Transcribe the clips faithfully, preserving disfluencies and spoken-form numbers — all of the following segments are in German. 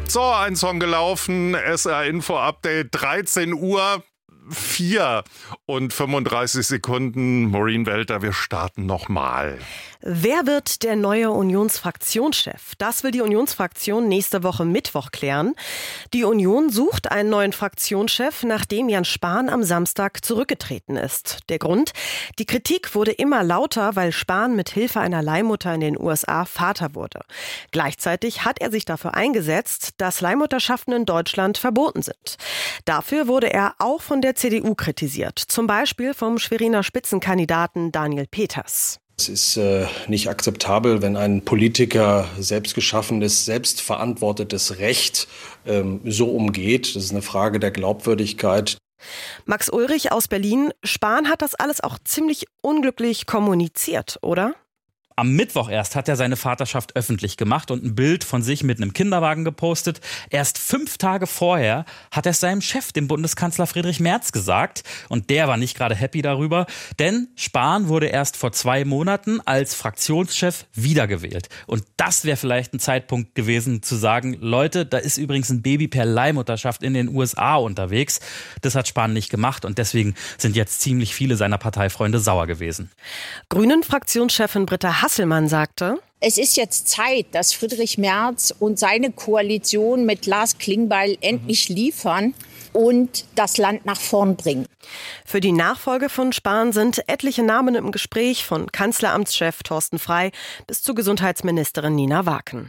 So, ein Song gelaufen, S R Info Update, dreizehn Uhr vier und fünfunddreißig Sekunden. Maureen Welter, wir starten nochmal. Wer wird der neue Unionsfraktionschef? Das will die Unionsfraktion nächste Woche Mittwoch klären. Die Union sucht einen neuen Fraktionschef, nachdem Jens Spahn am Samstag zurückgetreten ist. Der Grund? Die Kritik wurde immer lauter, weil Spahn mit Hilfe einer Leihmutter in den U S A Vater wurde. Gleichzeitig hat er sich dafür eingesetzt, dass Leihmutterschaften in Deutschland verboten sind. Dafür wurde er auch von der C D U kritisiert, zum Beispiel vom Schweriner Spitzenkandidaten Daniel Peters. Es ist äh, nicht akzeptabel, wenn ein Politiker selbstgeschaffenes, selbstverantwortetes Recht ähm, so umgeht. Das ist eine Frage der Glaubwürdigkeit. Max Ulrich aus Berlin. Spahn hat das alles auch ziemlich unglücklich kommuniziert, oder? Am Mittwoch erst hat er seine Vaterschaft öffentlich gemacht und ein Bild von sich mit einem Kinderwagen gepostet. Erst fünf Tage vorher hat er es seinem Chef, dem Bundeskanzler Friedrich Merz, gesagt. Und der war nicht gerade happy darüber, denn Spahn wurde erst vor zwei Monaten als Fraktionschef wiedergewählt. Und das wäre vielleicht ein Zeitpunkt gewesen zu sagen, Leute, da ist übrigens ein Baby per Leihmutterschaft in den U S A unterwegs. Das hat Spahn nicht gemacht und deswegen sind jetzt ziemlich viele seiner Parteifreunde sauer gewesen. Grünen-Fraktionschefin Britta Hasselmann sagte: Es ist jetzt Zeit, dass Friedrich Merz und seine Koalition mit Lars Klingbeil endlich liefern und das Land nach vorn bringen. Für die Nachfolge von Spahn sind etliche Namen im Gespräch, von Kanzleramtschef Thorsten Frey bis zu Gesundheitsministerin Nina Waken.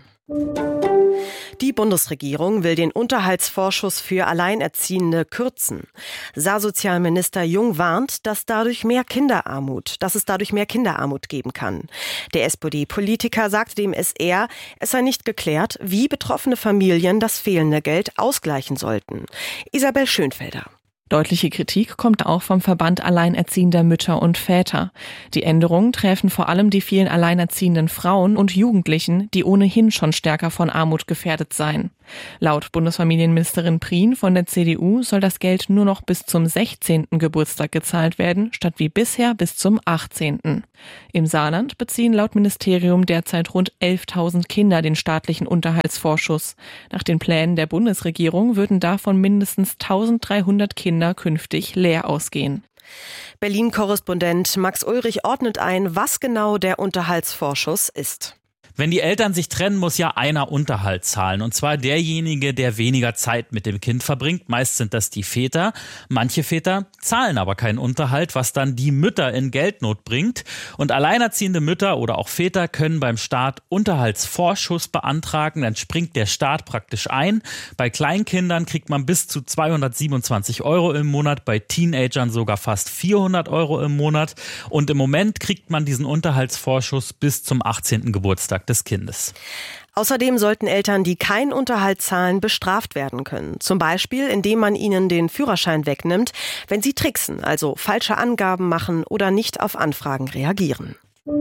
Die Bundesregierung will den Unterhaltsvorschuss für Alleinerziehende kürzen. Saarsozialminister Jung warnt, dass dadurch mehr Kinderarmut, dass es dadurch mehr Kinderarmut geben kann. Der S P D-Politiker sagte dem S R, es sei nicht geklärt, wie betroffene Familien das fehlende Geld ausgleichen sollten. Isabel Schönfelder. Deutliche Kritik kommt auch vom Verband Alleinerziehender Mütter und Väter. Die Änderungen treffen vor allem die vielen alleinerziehenden Frauen und Jugendlichen, die ohnehin schon stärker von Armut gefährdet seien. Laut Bundesfamilienministerin Prien von der C D U soll das Geld nur noch bis zum sechzehnten Geburtstag gezahlt werden, statt wie bisher bis zum achtzehnten Im Saarland beziehen laut Ministerium derzeit rund elftausend Kinder den staatlichen Unterhaltsvorschuss. Nach den Plänen der Bundesregierung würden davon mindestens eintausenddreihundert Kinder künftig leer ausgehen. Berlin-Korrespondent Max Ulrich ordnet ein, was genau der Unterhaltsvorschuss ist. Wenn die Eltern sich trennen, muss ja einer Unterhalt zahlen. Und zwar derjenige, der weniger Zeit mit dem Kind verbringt. Meist sind das die Väter. Manche Väter zahlen aber keinen Unterhalt, was dann die Mütter in Geldnot bringt. Und alleinerziehende Mütter oder auch Väter können beim Staat Unterhaltsvorschuss beantragen. Dann springt der Staat praktisch ein. Bei Kleinkindern kriegt man bis zu zweihundertsiebenundzwanzig Euro im Monat, bei Teenagern sogar fast vierhundert Euro im Monat. Und im Moment kriegt man diesen Unterhaltsvorschuss bis zum achtzehnten Geburtstag des Kindes. Außerdem sollten Eltern, die keinen Unterhalt zahlen, bestraft werden können. Zum Beispiel, indem man ihnen den Führerschein wegnimmt, wenn sie tricksen, also falsche Angaben machen oder nicht auf Anfragen reagieren.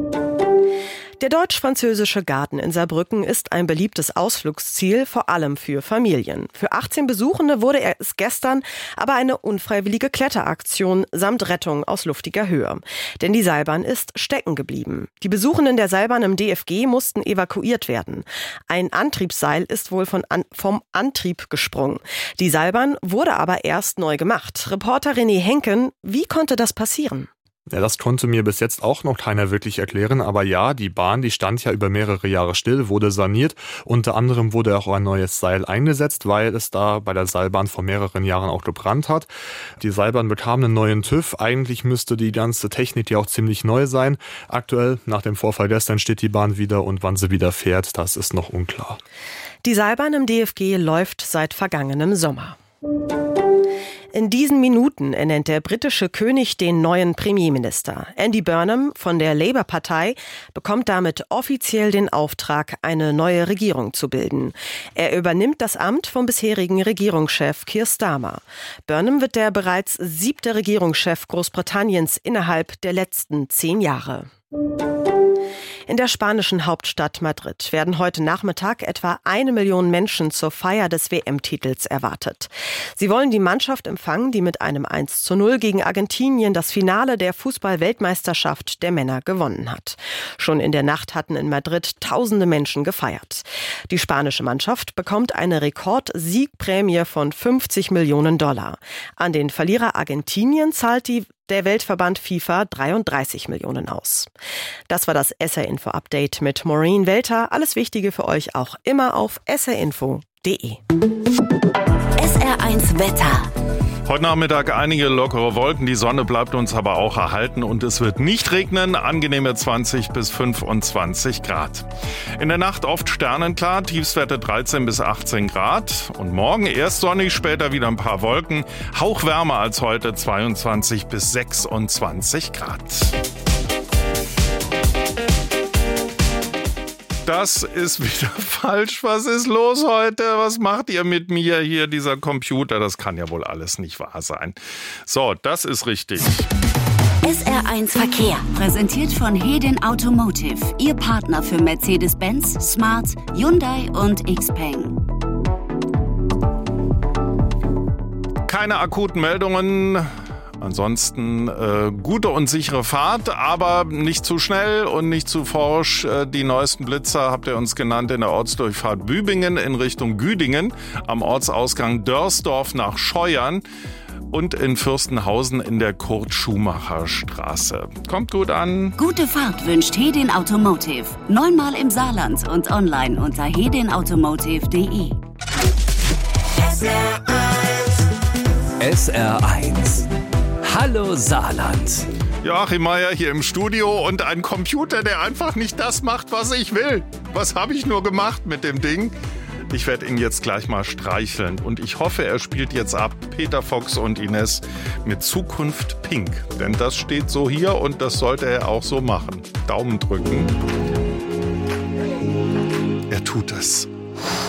Der deutsch-französische Garten in Saarbrücken ist ein beliebtes Ausflugsziel, vor allem für Familien. Für achtzehn Besuchende wurde es gestern aber eine unfreiwillige Kletteraktion samt Rettung aus luftiger Höhe. Denn die Seilbahn ist stecken geblieben. Die Besuchenden der Seilbahn im D F G mussten evakuiert werden. Ein Antriebsseil ist wohl von an, vom Antrieb gesprungen. Die Seilbahn wurde aber erst neu gemacht. Reporter René Henken, wie konnte das passieren? Ja, das konnte mir bis jetzt auch noch keiner wirklich erklären, aber ja, die Bahn, die stand ja über mehrere Jahre still, wurde saniert. Unter anderem wurde auch ein neues Seil eingesetzt, weil es da bei der Seilbahn vor mehreren Jahren auch gebrannt hat. Die Seilbahn bekam einen neuen TÜV. Eigentlich müsste die ganze Technik ja auch ziemlich neu sein. Aktuell, nach dem Vorfall gestern, steht die Bahn wieder und wann sie wieder fährt, das ist noch unklar. Die Seilbahn im D F G läuft seit vergangenem Sommer. In diesen Minuten ernennt der britische König den neuen Premierminister. Andy Burnham von der Labour-Partei bekommt damit offiziell den Auftrag, eine neue Regierung zu bilden. Er übernimmt das Amt vom bisherigen Regierungschef Keir Starmer. Burnham wird der bereits siebte Regierungschef Großbritanniens innerhalb der letzten zehn Jahre. In der spanischen Hauptstadt Madrid werden heute Nachmittag etwa eine Million Menschen zur Feier des W M-Titels erwartet. Sie wollen die Mannschaft empfangen, die mit einem eins zu null gegen Argentinien das Finale der Fußball-Weltmeisterschaft der Männer gewonnen hat. Schon in der Nacht hatten in Madrid tausende Menschen gefeiert. Die spanische Mannschaft bekommt eine Rekordsiegprämie von fünfzig Millionen Dollar. An den Verlierer Argentinien zahlt die der Weltverband FIFA dreiunddreißig Millionen aus. Das war das S R Info Update mit Maureen Welter. Alles Wichtige für euch auch immer auf s r info punkt d e. S R eins Wetter. Heute Nachmittag einige lockere Wolken, die Sonne bleibt uns aber auch erhalten und es wird nicht regnen, angenehme zwanzig bis fünfundzwanzig Grad. In der Nacht oft sternenklar, Tiefstwerte dreizehn bis achtzehn Grad und morgen erst sonnig, später wieder ein paar Wolken, hauchwärmer als heute zweiundzwanzig bis sechsundzwanzig Grad. Das ist wieder falsch. Was ist los heute? Was macht ihr mit mir hier, dieser Computer? Das kann ja wohl alles nicht wahr sein. So, das ist richtig. S R eins Verkehr, präsentiert von Hedin Automotive, Ihr Partner für Mercedes-Benz, Smart, Hyundai und Xpeng. Keine akuten Meldungen. Ansonsten äh, gute und sichere Fahrt, aber nicht zu schnell und nicht zu forsch. Äh, die neuesten Blitzer habt ihr uns genannt in der Ortsdurchfahrt Bübingen in Richtung Güdingen, am Ortsausgang Dörsdorf nach Scheuern und in Fürstenhausen in der Kurt-Schumacher-Straße. Kommt gut an. Gute Fahrt wünscht Hedin Automotive. Neunmal im Saarland und online unter hedin automotive punkt d e. S R eins. S R eins. Hallo Saarland. Joachim Meier hier im Studio und ein Computer, der einfach nicht das macht, was ich will. Was habe ich nur gemacht mit dem Ding? Ich werde ihn jetzt gleich mal streicheln und ich hoffe, er spielt jetzt ab Peter Fox und Ines mit Zukunft Pink. Denn das steht so hier und das sollte er auch so machen. Daumen drücken. Er tut es.